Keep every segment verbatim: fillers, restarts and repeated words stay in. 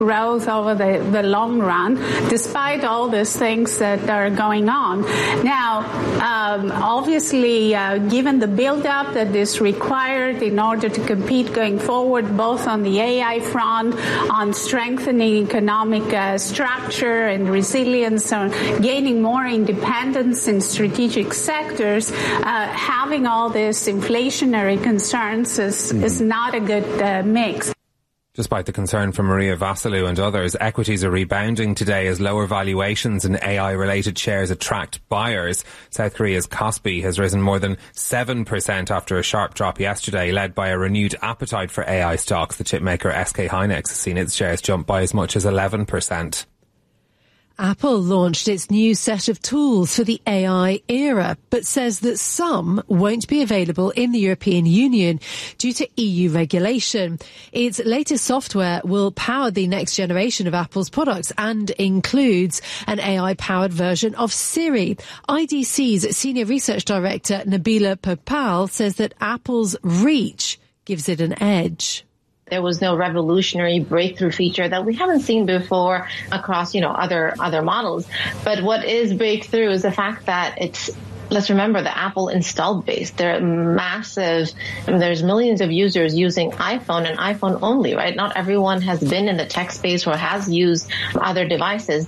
growth over the, the long run, despite all these things that are going on. Now, um, obviously, uh, given the build-up that is required in order to compete going forward, both on the A I front, on strengthening economic uh, structure and resilience, on gaining more independence in strategic sectors, uh, having all these inflationary concerns is, mm. is not a good uh, mix. Despite the concern from Maria Vasiliu and others, equities are rebounding today as lower valuations in A I-related shares attract buyers. South Korea's Kospi has risen more than seven percent after a sharp drop yesterday, led by a renewed appetite for A I stocks. The chipmaker S K Hynix has seen its shares jump by as much as eleven percent. Apple launched its new set of tools for the A I era, but says that some won't be available in the European Union due to E U regulation. Its latest software will power the next generation of Apple's products and includes an A I-powered version of Siri. I D C's Senior Research Director Nabila Popal says that Apple's reach gives it an edge. There was no revolutionary breakthrough feature that we haven't seen before across, you know, other other models. But what is breakthrough is the fact that it's, let's remember, the Apple installed base. They're massive. I mean, there's millions of users using iPhone and iPhone only, right? Not everyone has been in the tech space or has used other devices.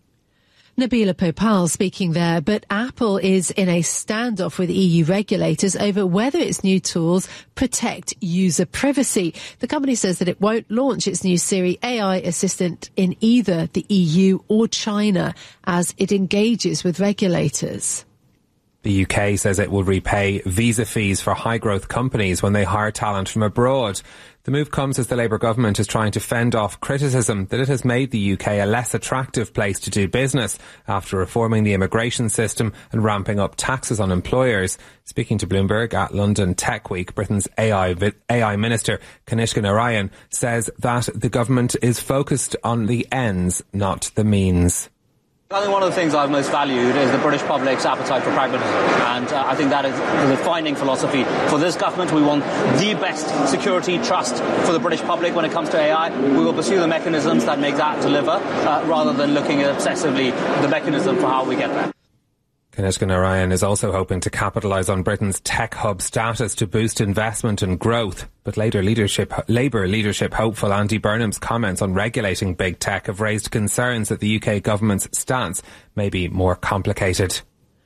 Nabila Popal speaking there, but Apple is in a standoff with E U regulators over whether its new tools protect user privacy. The company says that it won't launch its new Siri A I assistant in either the E U or China as it engages with regulators. The U K says it will repay visa fees for high-growth companies when they hire talent from abroad. The move comes as the Labour government is trying to fend off criticism that it has made the U K a less attractive place to do business after reforming the immigration system and ramping up taxes on employers. Speaking to Bloomberg at London Tech Week, Britain's A I, A I Minister Kanishka Narayan says that the government is focused on the ends, not the means. I think one of the things I've most valued is the British public's appetite for pragmatism, and uh, I think that is the defining philosophy for this government. We want the best security, trust for the British public when it comes to A I. We will pursue the mechanisms that make that deliver, uh, rather than looking at obsessively the mechanism for how we get there. Kanishka Narayan is also hoping to capitalise on Britain's tech hub status to boost investment and growth. But later leadership, Labour leadership hopeful Andy Burnham's comments on regulating big tech have raised concerns that the U K government's stance may be more complicated.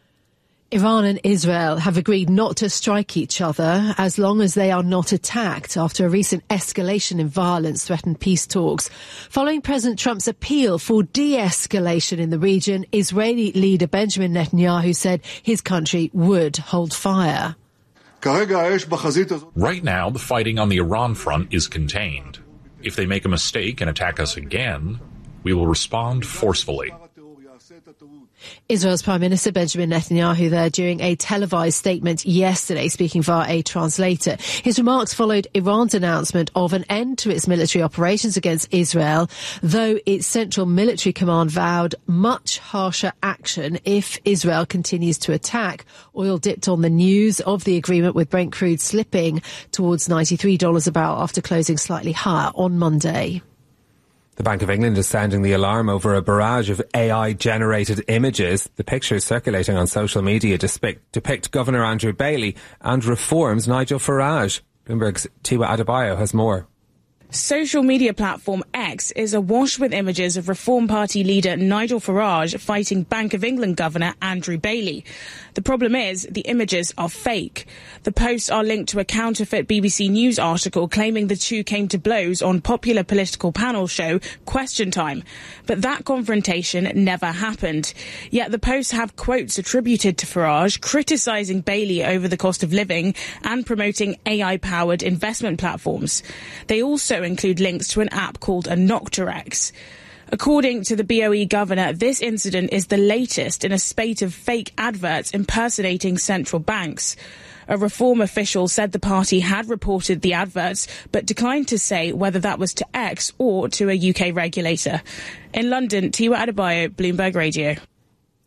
Iran and Israel have agreed not to strike each other as long as they are not attacked after a recent escalation in violence threatened peace talks. Following President Trump's appeal for de-escalation in the region, Israeli leader Benjamin Netanyahu said his country would hold fire. Right now, the fighting on the Iran front is contained. If they make a mistake and attack us again, we will respond forcefully. Israel's Prime Minister Benjamin Netanyahu there during a televised statement yesterday, speaking via a translator. His remarks followed Iran's announcement of an end to its military operations against Israel, though its central military command vowed much harsher action if Israel continues to attack. Oil dipped on the news of the agreement, with Brent crude slipping towards ninety-three dollars a barrel after closing slightly higher on Monday. The Bank of England is sounding the alarm over a barrage of A I-generated images. The pictures circulating on social media depict, depict Governor Andrew Bailey and Reform's Nigel Farage. Bloomberg's Tiwa Adebayo has more. Social media platform X is awash with images of Reform Party leader Nigel Farage fighting Bank of England Governor Andrew Bailey. The problem is the images are fake. The posts are linked to a counterfeit B B C News article claiming the two came to blows on popular political panel show Question Time. But that confrontation never happened. Yet the posts have quotes attributed to Farage criticising Bailey over the cost of living and promoting A I-powered investment platforms. They also include links to an app called Anoctarex. According to the B O E governor, this incident is the latest in a spate of fake adverts impersonating central banks. A Reform official said the party had reported the adverts, but declined to say whether that was to X or to a U K regulator. In London, Tiwa Adebayo, Bloomberg Radio.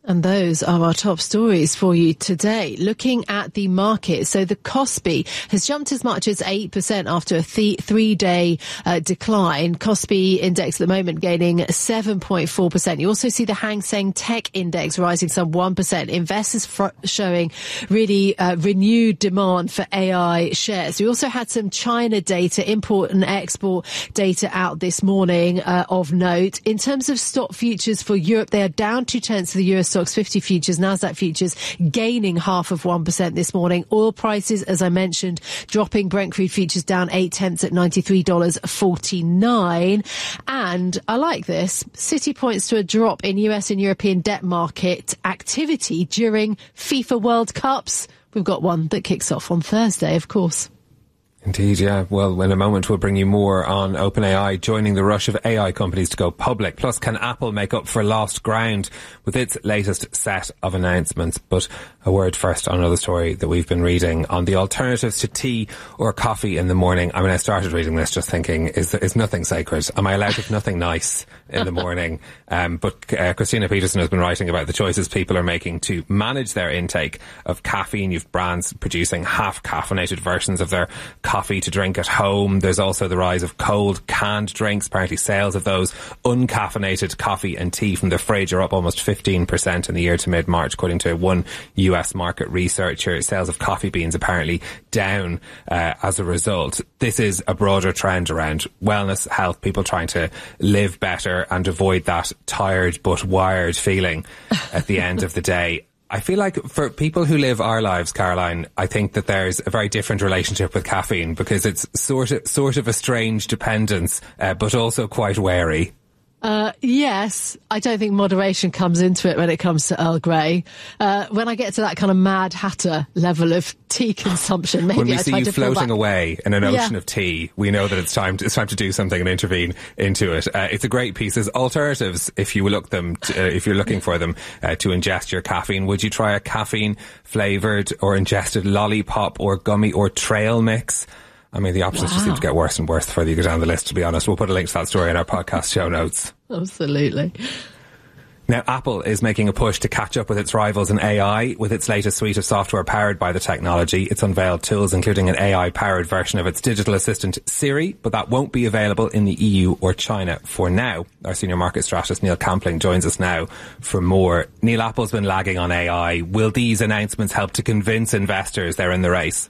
And those are our top stories for you today. Looking at the market, so the Kospi has jumped as much as eight percent after a th- three-day uh, decline. Kospi index at the moment gaining seven point four percent. You also see the Hang Seng Tech Index rising some one percent. Investors fr- showing really uh, renewed demand for A I shares. We also had some China data, import and export data out this morning uh, of note. In terms of stock futures for Europe, they are down two-tenths of the Euro Stoxx fifty futures, Nasdaq futures gaining half of one percent this morning. Oil prices, as I mentioned, dropping. Brent crude futures down eight tenths at ninety-three dollars forty-nine. And I like this. Citi points to a drop in U S and European debt market activity during FIFA World Cups. We've got one that kicks off on Thursday, of course. Indeed, yeah. Well, in a moment we'll bring you more on OpenAI joining the rush of A I companies to go public. Plus, can Apple make up for lost ground with its latest set of announcements? But a word first on another story that we've been reading on the alternatives to tea or coffee in the morning. I mean, I started reading this just thinking, is is nothing sacred? Am I allowed to have nothing nice in the morning? Um, but uh, Christina Peterson has been writing about the choices people are making to manage their intake of caffeine. You've brands producing half caffeinated versions of their coffee to drink at home. There's also the rise of cold canned drinks. Apparently sales of those uncaffeinated coffee and tea from the fridge are up almost fifteen percent in the year to mid-March, according to one U S market researcher. Sales of coffee beans apparently down uh, as a result. This is a broader trend around wellness, health, people trying to live better and avoid that tired but wired feeling at the end of the day. I feel like for people who live our lives, Caroline, I think that there's a very different relationship with caffeine because it's sort of sort of a strange dependence, uh, but also quite wary. Uh, yes, I don't think moderation comes into it when it comes to Earl Grey. Uh, when I get to that kind of Mad Hatter level of tea consumption, maybe when we I see try you to floating away in an ocean yeah. of tea, we know that it's time to, it's time to do something and intervene into it. Uh, it's a great piece. There's alternatives if you look them, to, uh, if you're looking for them uh, to ingest your caffeine. Would you try a caffeine flavoured or ingested lollipop or gummy or trail mix? I mean, the options wow. just seem to get worse and worse the further you go down the list, to be honest. We'll put a link to that story in our podcast show notes. Absolutely. Now, Apple is making a push to catch up with its rivals in A I with its latest suite of software powered by the technology. It's unveiled tools including an A I-powered version of its digital assistant Siri, but that won't be available in the E U or China for now. Our senior market strategist Neil Campling joins us now for more. Neil, Apple's been lagging on A I. Will these announcements help to convince investors they're in the race?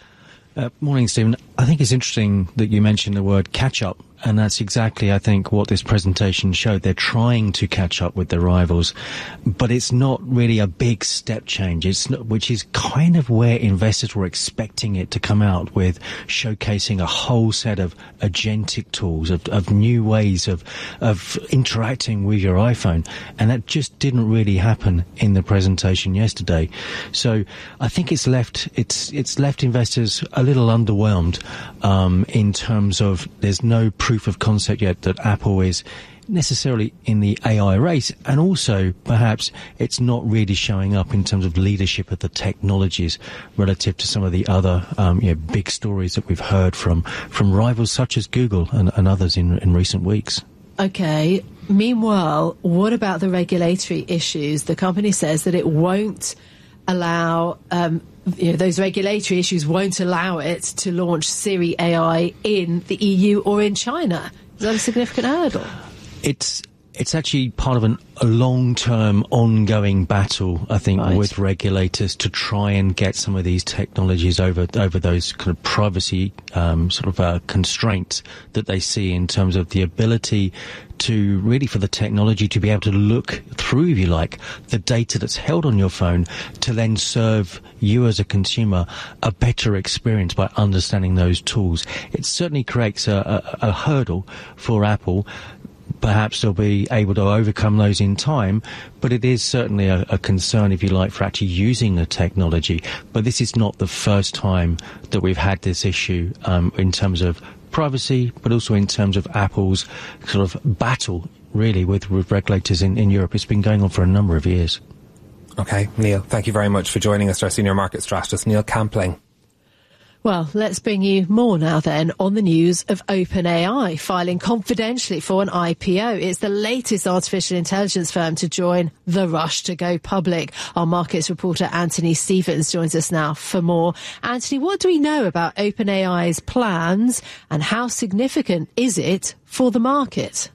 Uh, morning, Stephen. I think it's interesting that you mentioned the word catch-up, and that's exactly, I think, what this presentation showed. They're trying to catch up with their rivals, but it's not really a big step change, It's not, which is kind of where investors were expecting it to come out with, showcasing a whole set of agentic tools, of, of new ways of, of interacting with your iPhone, and that just didn't really happen in the presentation yesterday. So I think it's left, it's, it's left investors a little underwhelmed um, in terms of there's no proof of concept yet that Apple is necessarily in the A I race, and also perhaps it's not really showing up in terms of leadership of the technologies relative to some of the other um, you know, big stories that we've heard from from rivals such as Google and, and others in, in recent weeks. Okay. Meanwhile, what about the regulatory issues? The company says that it won't allow um, you know, those regulatory issues won't allow it to launch Siri A I in the E U or in China. Is that a significant hurdle? It's it's actually part of an, a long-term, ongoing battle, I think, right. with regulators to try and get some of these technologies over over those kind of privacy um, sort of uh, constraints that they see in terms of the ability to really for the technology to be able to look through, if you like, the data that's held on your phone to then serve you as a consumer a better experience by understanding those tools. It certainly creates a, a, a hurdle for Apple. Perhaps they'll be able to overcome those in time, but it is certainly a, a concern, if you like, for actually using the technology. But this is not the first time that we've had this issue um, in terms of privacy, but also in terms of Apple's sort of battle, really, with, with regulators in, in Europe. It's been going on for a number of years. Okay, Neil, thank you very much for joining us, our senior market strategist, Neil Campling. Well, let's bring you more now then on the news of OpenAI filing confidentially for an I P O. It's the latest artificial intelligence firm to join the rush to go public. Our markets reporter Anthony Stevens joins us now for more. Anthony, what do we know about OpenAI's plans and how significant is it for the market?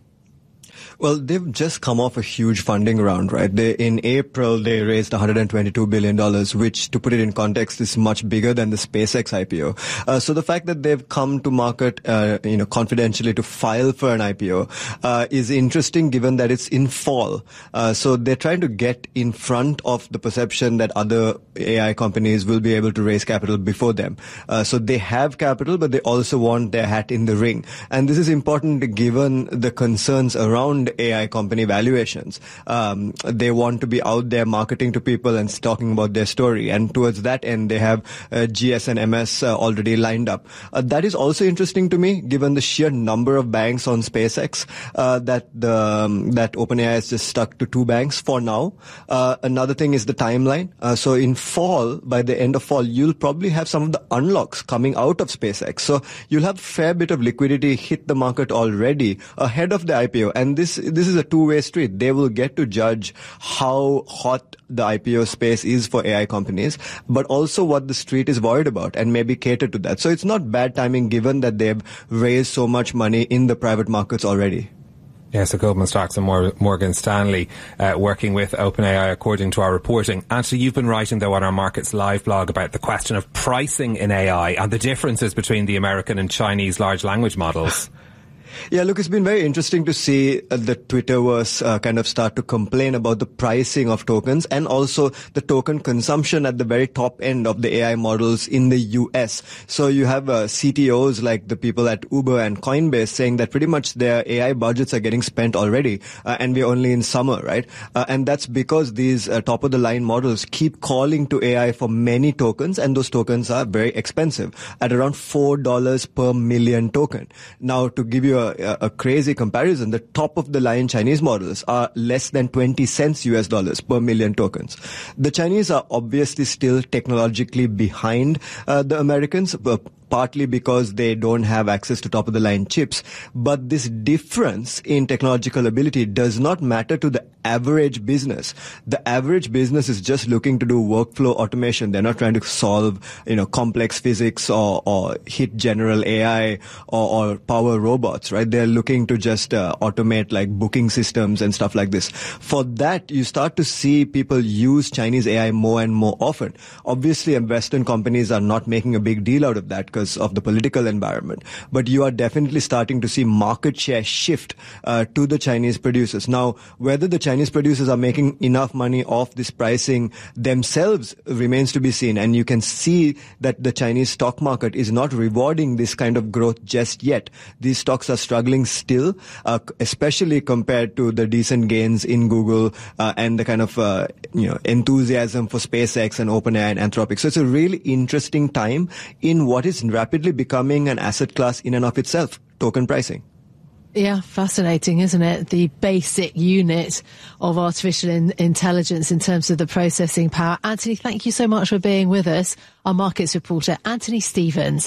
Well, they've just come off a huge funding round, right? They, in April, they raised one hundred twenty-two billion dollars, which, to put it in context, is much bigger than the SpaceX I P O. Uh, so the fact that they've come to market, uh, you know, confidentially to file for an I P O, uh, is interesting given that it's in fall. Uh, so they're trying to get in front of the perception that other A I companies will be able to raise capital before them. Uh, so they have capital, but they also want their hat in the ring. And this is important given the concerns around A I company valuations. Um, they want to be out there marketing to people and talking about their story. And towards that end, they have uh, G S and M S uh, already lined up. Uh, that is also interesting to me, given the sheer number of banks on SpaceX, uh, that the um, that OpenAI has just stuck to two banks for now. Uh, another thing is the timeline. Uh, so in fall, by the end of fall, you'll probably have some of the unlocks coming out of SpaceX. So you'll have a fair bit of liquidity hit the market already ahead of the I P O. And this This is a two-way street. They will get to judge how hot the I P O space is for A I companies, but also what the street is worried about and maybe cater to that. So it's not bad timing given that they've raised so much money in the private markets already. Yeah, so Goldman Sachs and Morgan Stanley uh, working with OpenAI, according to our reporting. Anthony, you've been writing, though, on our Markets Live blog about the question of pricing in A I and the differences between the American and Chinese large language models. Yeah, look, it's been very interesting to see uh, the Twitterverse uh, kind of start to complain about the pricing of tokens and also the token consumption at the very top end of the A I models in the U S. So you have uh, C T Os like the people at Uber and Coinbase saying that pretty much their A I budgets are getting spent already, uh, and we're only in summer, right? Uh, and that's because these uh, top-of-the-line models keep calling to A I for many tokens, and those tokens are very expensive at around four dollars per million token. Now, to give you a A, a crazy comparison, the top of the line Chinese models are less than twenty cents U S dollars per million tokens. The Chinese are obviously still technologically behind uh, the Americans, uh, partly because they don't have access to top of the line chips. But this difference in technological ability does not matter to the average business. The average business is just looking to do workflow automation. They're not trying to solve, you know, complex physics or, or hit general A I or, or power robots, right? They're looking to just uh, automate like booking systems and stuff like this. For that, you start to see people use Chinese A I more and more often. Obviously, Western companies are not making a big deal out of that because of the political environment. But you are definitely starting to see market share shift uh, to the Chinese producers. Now, whether the Chinese producers are making enough money off this pricing themselves remains to be seen. And you can see that the Chinese stock market is not rewarding this kind of growth just yet. These stocks are struggling still, uh, especially compared to the decent gains in Google uh, and the kind of uh, you know enthusiasm for SpaceX and OpenAI and Anthropic. So it's a really interesting time in what is rapidly becoming an asset class in and of itself, token pricing. Yeah, fascinating, isn't it? The basic unit of artificial in- intelligence in terms of the processing power. Anthony, thank you so much for being with us. Our markets reporter, Anthony Stevens.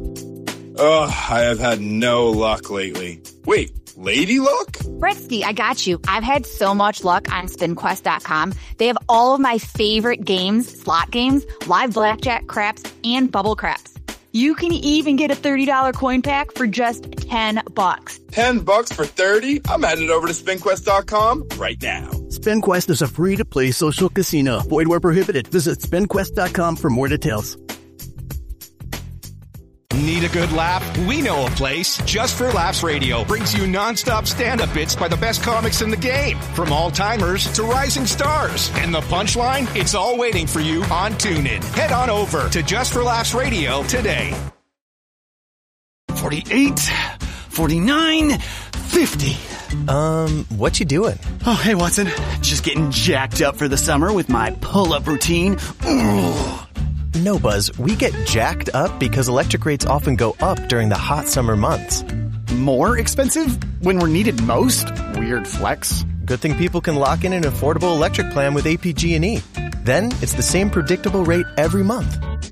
Ugh, I have had no luck lately. Wait, lady luck? Britsky, I got you. I've had so much luck on spin quest dot com. They have all of my favorite games, slot games, live blackjack, craps, and bubble craps. You can even get a thirty dollars coin pack for just ten bucks. ten bucks for thirty? I'm headed over to spin quest dot com right now. SpinQuest is a free-to-play social casino. Void where prohibited. Visit spin quest dot com for more details. Need a good laugh? We know a place. Just for Laughs Radio brings you nonstop stand-up bits by the best comics in the game. From all-timers to rising stars. And the punchline? It's all waiting for you on TuneIn. Head on over to Just for Laughs Radio today. forty-eight, forty-nine, fifty. Um, what you doing? Oh, hey, Watson. Just getting jacked up for the summer with my pull-up routine. Ooh. No, Buzz, we get jacked up because electric rates often go up during the hot summer months. More expensive when we're needed most? Weird flex. Good thing people can lock in an affordable electric plan with A P G and E. Then it's the same predictable rate every month.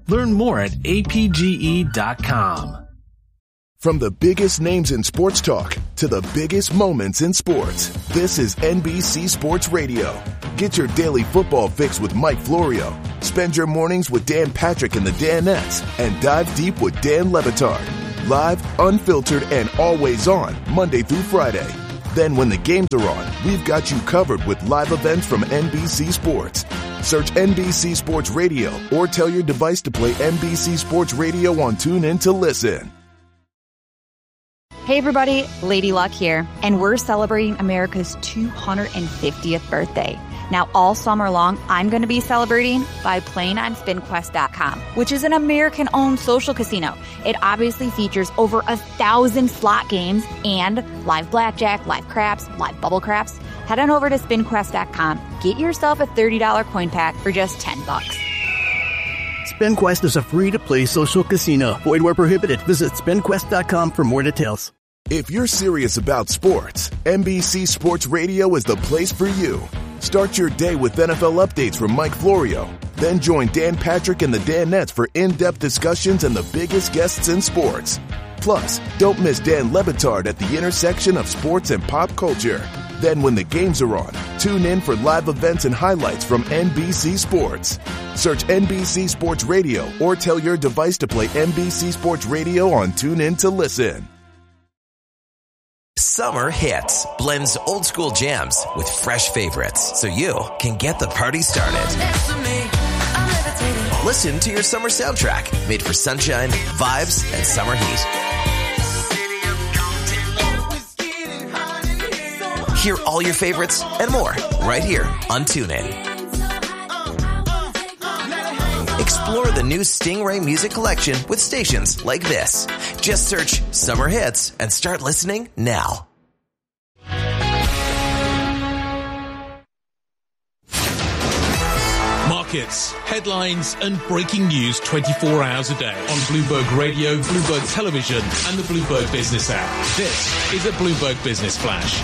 Learn more at A P G E dot com. From the biggest names in sports talk to the biggest moments in sports, this is N B C Sports Radio. Get your daily football fix with Mike Florio. Spend your mornings with Dan Patrick and the Danettes and dive deep with Dan Le Batard. Live, unfiltered, and always on Monday through Friday. Then when the games are on, we've got you covered with live events from N B C Sports. Search N B C Sports Radio or tell your device to play N B C Sports Radio on TuneIn to listen. Hey everybody, Lady Luck here, and we're celebrating America's two hundred fiftieth birthday. Now all summer long, I'm going to be celebrating by playing on Spin Quest dot com, which is an American-owned social casino. It obviously features over a thousand slot games and live blackjack, live craps, live bubble craps. Head on over to Spin Quest dot com. Get yourself a thirty dollars coin pack for just ten bucks. SpinQuest is a free-to-play social casino. Void where prohibited. Visit Spin Quest dot com for more details. If you're serious about sports, N B C Sports Radio is the place for you. Start your day with N F L updates from Mike Florio. Then join Dan Patrick and the Danettes for in-depth discussions and the biggest guests in sports. Plus, don't miss Dan Le Batard at the intersection of sports and pop culture. Then when the games are on, tune in for live events and highlights from N B C Sports. Search N B C Sports Radio or tell your device to play N B C Sports Radio on TuneIn to listen. Summer Hits blends old school jams with fresh favorites so you can get the party started. Listen to your summer soundtrack made for sunshine, vibes, and summer heat. Hear all your favorites and more right here on TuneIn. Explore the new Stingray music collection with stations like this. Just search Summer Hits and start listening now. Markets, headlines, and breaking news twenty-four hours a day on Bloomberg Radio, Bloomberg Television, and the Bloomberg Business app. This is a Bloomberg Business Flash.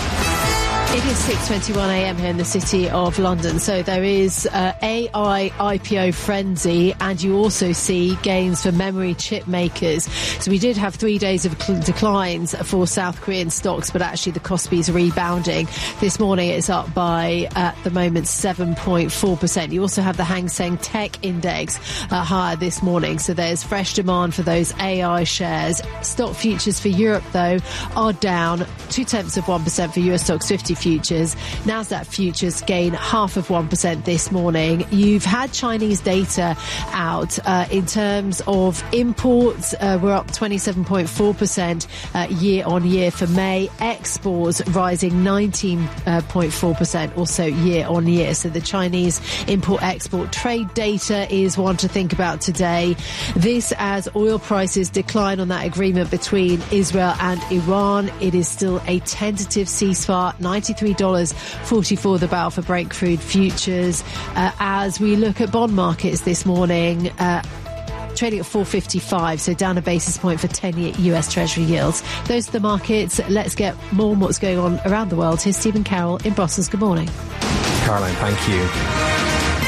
It is six twenty-one a.m. here in the city of London. So there is uh, A I I P O frenzy, and you also see gains for memory chip makers. So we did have three days of cl- declines for South Korean stocks, but actually the Kospi's rebounding. This morning it's up by, at the moment, seven point four percent. You also have the Hang Seng Tech Index uh, higher this morning. So there's fresh demand for those A I shares. Stock futures for Europe, though, are down two-tenths of one percent for U S stocks fifty futures. Nasdaq futures gain half of one percent this morning. You've had Chinese data out uh, in terms of imports. Uh, we're up twenty-seven point four percent uh, year on year for May. Exports rising nineteen point four percent also year on year. So the Chinese import-export trade data is one to think about today. This as oil prices decline on that agreement between Israel and Iran. It is still a tentative ceasefire. ninety-three dollars forty-four the barrel for Brent crude futures. Uh, as we look at bond markets this morning, uh, trading at four fifty-five, so down a basis point for ten-year U S Treasury yields. Those are the markets. Let's get more on what's going on around the world. Here's Stephen Carroll in Brussels. Good morning. Caroline, thank you.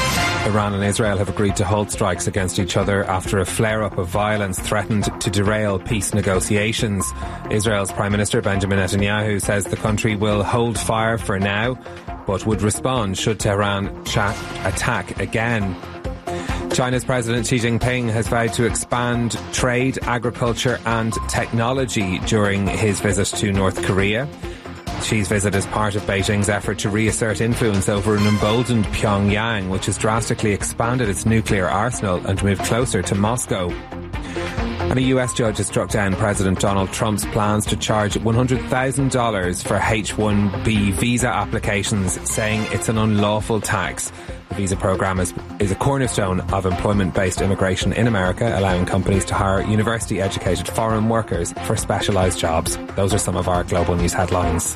Iran and Israel have agreed to hold strikes against each other after a flare-up of violence threatened to derail peace negotiations. Israel's Prime Minister Benjamin Netanyahu says the country will hold fire for now, but would respond should Tehran chat attack again. China's President Xi Jinping has vowed to expand trade, agriculture and technology during his visit to North Korea. Xi's visit is part of Beijing's effort to reassert influence over an emboldened Pyongyang, which has drastically expanded its nuclear arsenal and moved closer to Moscow. And a U S judge has struck down President Donald Trump's plans to charge one hundred thousand dollars for H one B visa applications, saying it's an unlawful tax. The visa program is, is a cornerstone of employment-based immigration in America, allowing companies to hire university-educated foreign workers for specialised jobs. Those are some of our global news headlines.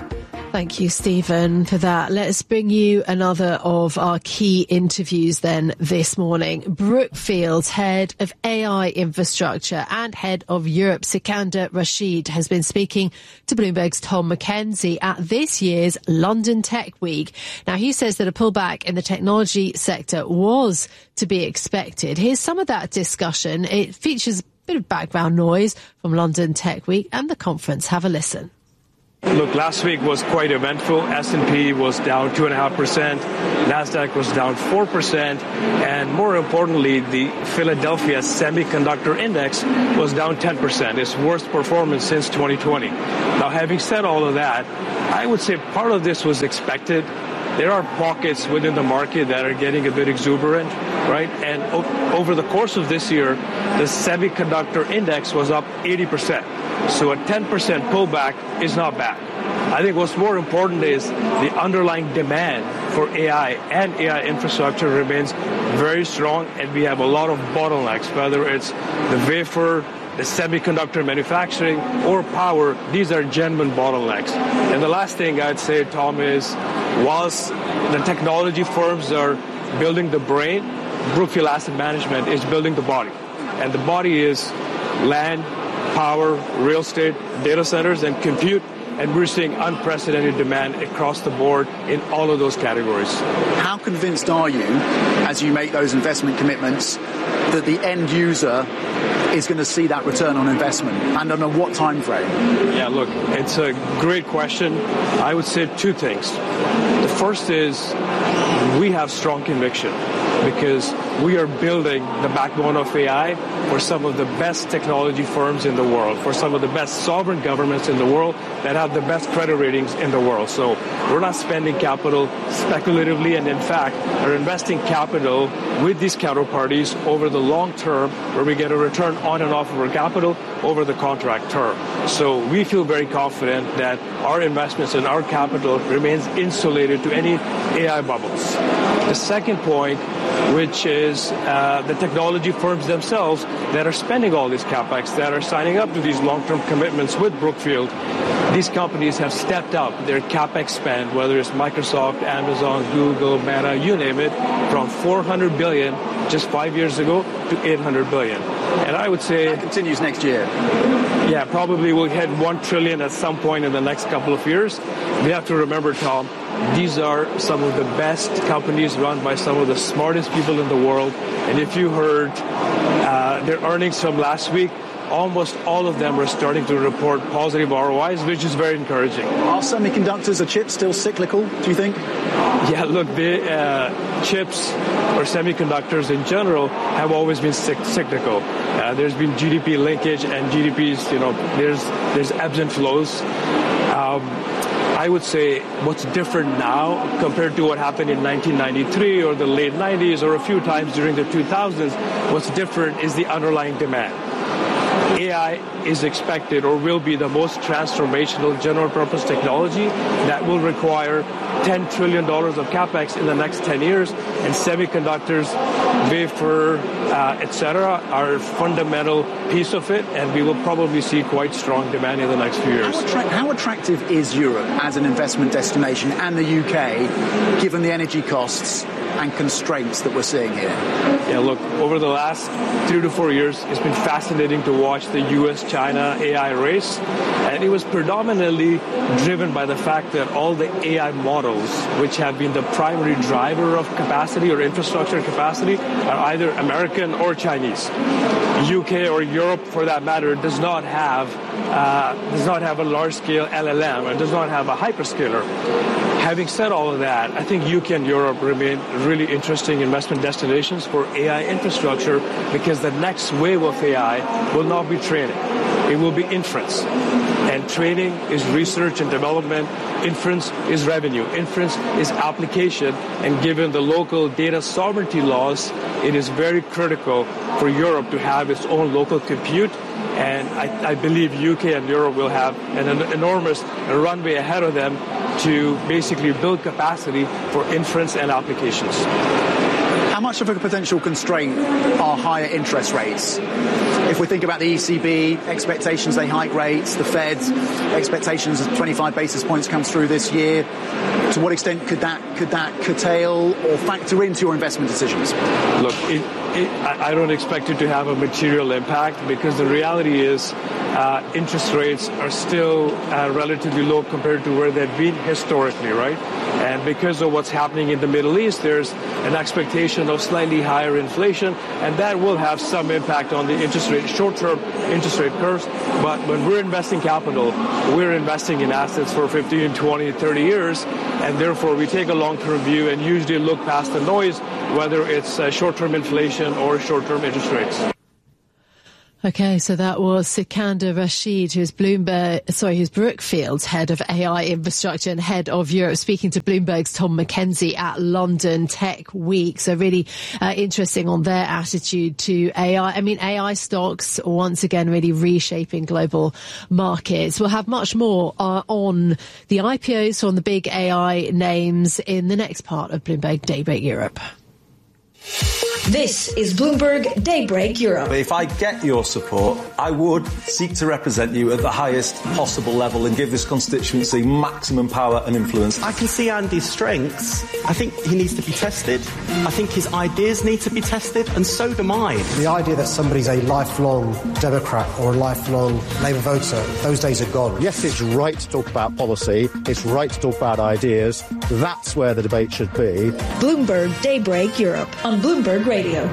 Thank you, Stephen, for that. Let's bring you another of our key interviews then this morning. Brookfield's head of A I infrastructure and head of Europe, Sikander Rashid, has been speaking to Bloomberg's Tom McKenzie at this year's London Tech Week. Now, he says that a pullback in the technology sector was to be expected. Here's some of that discussion. It features a bit of background noise from London Tech Week and the conference. Have a listen. Look, last week was quite eventful. S and P was down two point five percent. NASDAQ was down four percent. And more importantly, the Philadelphia Semiconductor Index was down ten percent. Its worst performance since twenty twenty. Now, having said all of that, I would say part of this was expected. There are pockets within the market that are getting a bit exuberant, right? And o- over the course of this year, the semiconductor index was up eighty percent. So a ten percent pullback is not bad. I think what's more important is the underlying demand for A I and A I infrastructure remains very strong, and we have a lot of bottlenecks, whether it's the wafer, the semiconductor manufacturing, or power. These are genuine bottlenecks. And the last thing I'd say, Tom, is whilst the technology firms are building the brain, Brookfield Asset Management is building the body. And the body is land, power, real estate, data centers, and compute. And we're seeing unprecedented demand across the board in all of those categories. How convinced are you, as you make those investment commitments, that the end user is going to see that return on investment, and on what time frame? Yeah, look, it's a great question. I would say two things. The first is we have strong conviction because we are building the backbone of A I for some of the best technology firms in the world, for some of the best sovereign governments in the world that have the best credit ratings in the world. So we're not spending capital speculatively, and in fact are investing capital with these counterparties over the long term, where we get a return on and off of our capital over the contract term. So we feel very confident that our investments and our capital remains insulated to any A I bubbles. The second point, which is uh, the technology firms themselves that are spending all this capex, that are signing up to these long-term commitments with Brookfield. These companies have stepped up their capex spend, whether it's Microsoft, Amazon, Google, Meta, you name it, from four hundred billion dollars just five years ago to eight hundred billion dollars. And I would say... That continues next year. Yeah, probably we'll hit one trillion dollars at some point in the next couple of years. We have to remember, Tom, these are some of the best companies run by some of the smartest people in the world. And if you heard uh, their earnings from last week, almost all of them are starting to report positive R O Is, which is very encouraging. Are semiconductors or chips still cyclical, do you think? Yeah, look, the uh, chips or semiconductors in general have always been cyclical. Uh, there's been G D P linkage, and G D Ps, you know, there's there's ebbs and flows. Um, I would say what's different now compared to what happened in nineteen ninety-three or the late nineties or a few times during the two thousands, what's different is the underlying demand. A I is expected or will be the most transformational general purpose technology that will require ten trillion dollars of capex in the next ten years, and semiconductors, wafer, uh, et cetera, are a fundamental piece of it, and we will probably see quite strong demand in the next few years. How, attra- how attractive is Europe as an investment destination, and the U K, given the energy costs and constraints that we're seeing here? Yeah, look, over the last three to four years, it's been fascinating to watch the U S China A I race, and it was predominantly driven by the fact that all the A I models, which have been the primary driver of capacity or infrastructure capacity, are either American or Chinese. U K or Europe, for that matter, does not have uh, does not have a large-scale L L M and does not have a hyperscaler. Having said all of that, I think U K and Europe remain really interesting investment destinations for A I infrastructure, because the next wave of A I will not be training. It will be inference. And training is research and development. Inference is revenue. Inference is application. And given the local data sovereignty laws, it is very critical for Europe to have its own local compute. And I, I believe U K and Europe will have an, an enormous runway ahead of them to basically build capacity for inference and applications. how much of a potential constraint are higher interest rates? If we think about the E C B, expectations they hike rates, the Fed, expectations of twenty-five basis points comes through this year, to what extent could that could that curtail or factor into your investment decisions? Look, it, it, I don't expect it to have a material impact because the reality is uh, interest rates are still uh, relatively low compared to where they've been historically, right? And because of what's happening in the Middle East, there's an expectation of slightly higher inflation, and that will have some impact on the interest rate, short-term interest rate curves. But when we're investing capital, we're investing in assets for fifteen, twenty, thirty years, and therefore we take a long-term view and usually look past the noise, whether it's uh, short-term inflation or short-term interest rates. Okay, so that was Sikander Rashid, who's Bloomberg, sorry, who's Brookfield's head of A I infrastructure and head of Europe, speaking to Bloomberg's Tom McKenzie at London Tech Week. So really uh, interesting on their attitude to A I. I mean, A I stocks once again really reshaping global markets. We'll have much more uh, on the I P Os on the big A I names in the next part of Bloomberg Daybreak Europe. This is Bloomberg Daybreak Europe. If I get your support, I would seek to represent you at the highest possible level and give this constituency maximum power and influence. I can see Andy's strengths. I think he needs to be tested. I think his ideas need to be tested, and so do mine. The idea that somebody's a lifelong Democrat or a lifelong Labour voter, those days are gone. Yes, it's right to talk about policy. It's right to talk about ideas. That's where the debate should be. Bloomberg Daybreak Europe on Bloomberg Radio.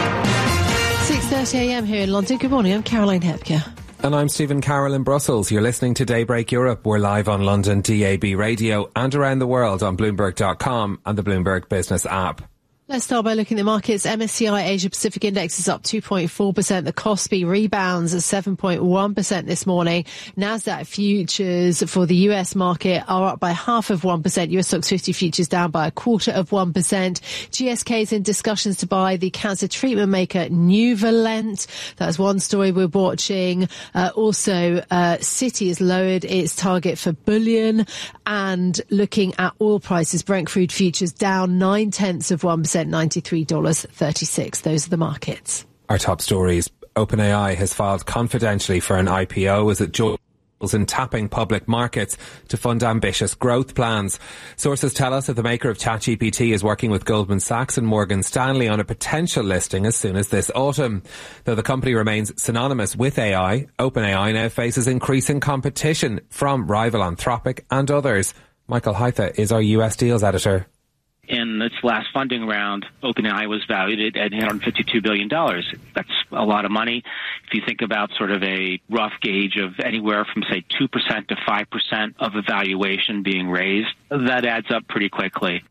six thirty a m here in London. Good morning, I'm Caroline Hepker. And I'm Stephen Carroll in Brussels. You're listening to Daybreak Europe. We're live on London D A B radio and around the world on Bloomberg dot com and the Bloomberg Business app. Let's start by looking at the markets. M S C I Asia Pacific Index is up two point four percent. The Kospi rebounds at seven point one percent this morning. Nasdaq futures for the U S market are up by half of one percent. U S Stocks fifty futures down by a quarter of one percent. G S K is in discussions to buy the cancer treatment maker Nuvalent. That's one story we're watching. Uh, also, uh, Citi has lowered its target for bullion. And looking at oil prices, Brent crude futures down nine tenths of one percent. ninety-three dollars and thirty-six cents. Those are the markets. Our top stories. OpenAI has filed confidentially for an I P O as it joins in tapping public markets to fund ambitious growth plans. Sources tell us that the maker of ChatGPT is working with Goldman Sachs and Morgan Stanley on a potential listing as soon as this autumn. Though the company remains synonymous with A I, OpenAI now faces increasing competition from rival Anthropic and others. Michael Heitha is our U S deals editor. In its last funding round, OpenAI was valued at eight hundred fifty-two billion dollars. That's a lot of money. If you think about sort of a rough gauge of anywhere from, say, two percent to five percent of a valuation being raised, that adds up pretty quickly.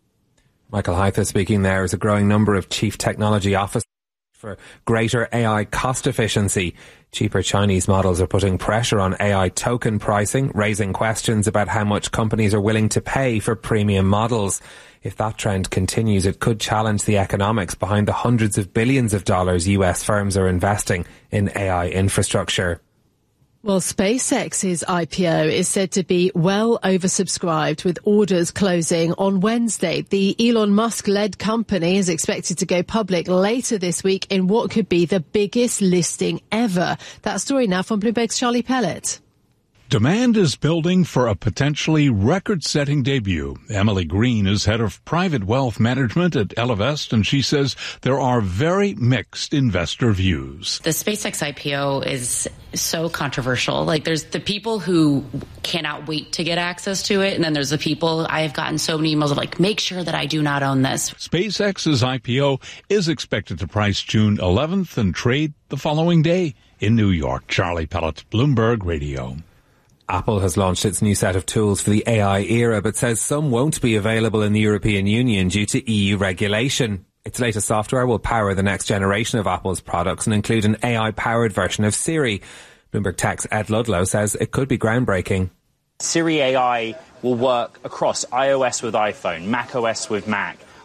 Michael Heitha speaking there as a growing number of chief technology officers for greater A I cost efficiency. Cheaper Chinese models are putting pressure on A I token pricing, raising questions about how much companies are willing to pay for premium models. If that trend continues, it could challenge the economics behind the hundreds of billions of dollars U S firms are investing in A I infrastructure. Well, SpaceX's I P O is said to be well oversubscribed, with orders closing on Wednesday. The Elon Musk-led company is expected to go public later this week in what could be the biggest listing ever. That story now from Bloomberg's Charlie Pellet. Demand is building for a potentially record-setting debut. Emily Green is head of private wealth management at Ellevest, and she says there are very mixed investor views. The SpaceX I P O is so controversial. Like, there's the people who cannot wait to get access to it, and then there's the people, I have gotten so many emails of like, make sure that I do not own this. SpaceX's I P O is expected to price June eleventh and trade the following day in New York. Charlie Pellet, Bloomberg Radio. Apple has launched its new set of tools for the A I era, but says some won't be available in the European Union due to E U regulation. Its latest software will power the next generation of Apple's products and include an A I-powered version of Siri. Bloomberg Tech's Ed Ludlow says it could be groundbreaking. Siri A I will work across iOS with iPhone, macOS with Mac,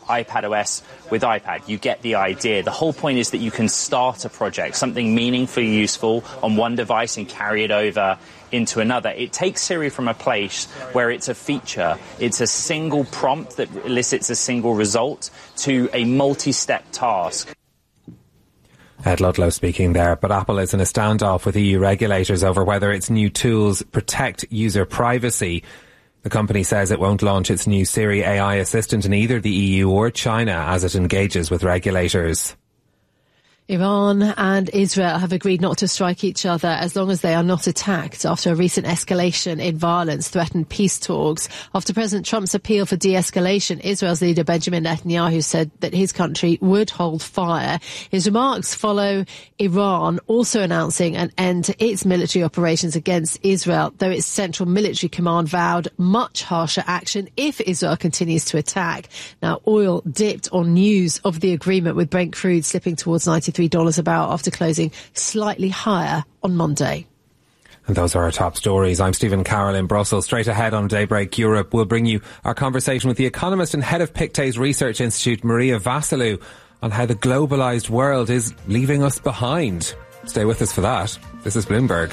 iPadOS with iPad. You get the idea. The whole point is that you can start a project, something meaningfully useful on one device and carry it over into another. It takes Siri from a place where it's a feature, it's a single prompt that elicits a single result, to a multi-step task. Ed Ludlow speaking there, but Apple is in a standoff with E U regulators over whether its new tools protect user privacy. The company says it won't launch its new Siri A I assistant in either the E U or China as it engages with regulators. Iran and Israel have agreed not to strike each other as long as they are not attacked after a recent escalation in violence threatened peace talks. After President Trump's appeal for de-escalation, Israel's leader Benjamin Netanyahu said that his country would hold fire. His remarks follow Iran also announcing an end to its military operations against Israel, though its central military command vowed much harsher action if Israel continues to attack. Now, oil dipped on news of the agreement, with Brent crude slipping towards ninety-three dollars a barrel after closing slightly higher on Monday. And those are our top stories. I'm Stephen Carroll in Brussels. Straight ahead on Daybreak Europe, we'll bring you our conversation with the economist and head of Pictet's Research Institute, Maria Vasilou, on how the globalised world is leaving us behind. Stay with us for that. This is Bloomberg.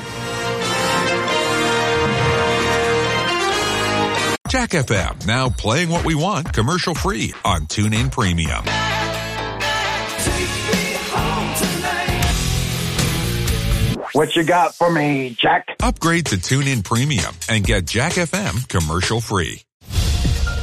Jack F M, now playing what we want commercial free on TuneIn Premium. What you got for me, Jack? Upgrade to TuneIn Premium and get Jack F M commercial free.